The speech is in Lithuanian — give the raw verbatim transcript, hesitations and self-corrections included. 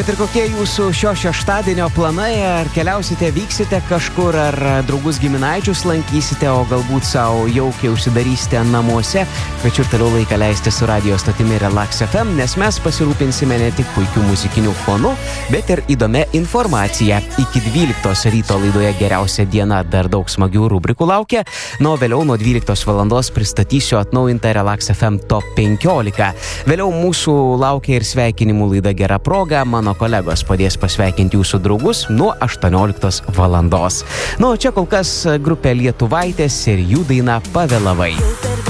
Kad ir kokie jūsų šio šeštadienio planai, ar keliausite, vyksite kažkur, ar draugus giminaičius lankysite, o galbūt savo jaukiai užsidarysite namuose, kviečiu ir toliau laiką leisti su radio stotimi Relax F M, nes mes pasirūpinsime ne tik puikių muzikinių fonų, bet ir įdomia informacija. Iki dvyliktos ryto laidoje Geriausia diena dar daug smagių rubrikų laukia, nuo vėliau nuo dvyliktos valandos pristatysiu atnaujintą Relax F M Top penkiolika. Vėliau mūsų laukia ir sveikinimų laida Gera proga. Mano kolegos padės pasveikinti jūsų draugus nuo aštuonioliktos valandos. Nu, čia kol kas grupė Lietuvaitės ir jų daina Pavėlavai.